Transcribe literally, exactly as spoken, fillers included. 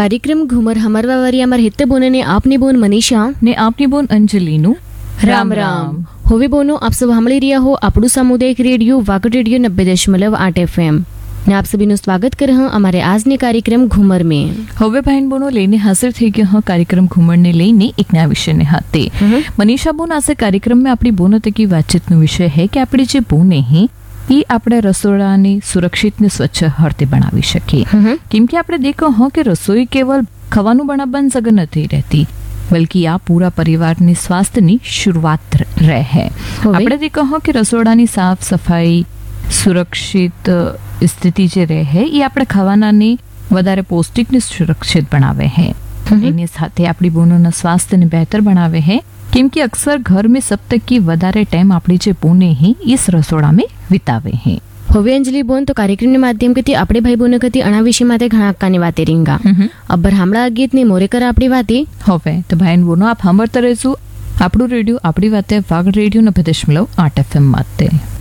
कार्यक्रम घूमर हमारवा वारी अमर हित्ते बोने ने आपनी बोन मनीषा ने आपनी बोन अंजलिनु राम राम होवे बोनो आप सब हमली रिया हो આપણું સામુદાયિક રેડિયો વાગડ રેડિયો નબ્બે દશમલવ આઠ એફએમ ને આપ સભીનું સ્વાગત કર હા અમારે આજની કાર્યક્રમ ઘુમર में હવે બહેન બોનો લઈને હાજર થઈ ગયો હા કાર્યક્રમ ઘુમર ને લઈને એક નયા વિષય ને હાથે મનીષા બોન આજે કાર્યક્રમ में આપણી બોનો તકી વાતચીતનો વિષય है કે આપણી જે બોને હે એ આપણે રસોડાને સુરક્ષિત ને સ્વચ્છ હરતે બનાવી શકીએ કેમ કે આપણે દેખો હો કે રસોઈ કેવલ ખાવાનું બનાવવાની જગ્યા નથી રહેતી बल्कि आ पूरा परिवार ने स्वास्थ्य ની शुरुआत रहे है આપણે દેખો હો કે રસોડાની સાફ સફાઈ સુરક્ષિત સ્થિતિ જે રહે है એ આપણે ખાવાનાને વધારે પૌષ્ટિક ને સુરક્ષિત બનાવે है એની સાથે આપણી બોનોના સ્વાસ્થ્યને બહેતર બનાવે है કેમ કે અક્સર घर में सब तक की વધારે ટાઈમ આપણી જે બોને હે इस રસોડા में વિતાવે है હવે અંજલિ બોન તો કાર્યક્રમના માધ્યમથી આપણે ભાઈ બોને કતી અણા વિષય માટે ઘણા અક્કાની વાતે રીંગા અબ્બર હામળા ગીત ને મોરેકર આપણી વાતે હવે તો ભાઈ બોનો આપ સાંભળતા રહેજો આપણું રેડિયો આપણી વાતે વાગડ રેડિયો નબ્બે દશમલવ આઠ એફએમ માટે।